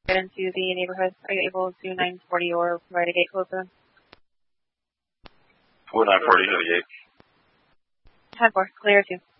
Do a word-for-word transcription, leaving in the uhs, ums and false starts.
get into the neighborhood? Are you able to do nine forty or provide a gate code for them? four nine forty, no gate. ten four, clear two.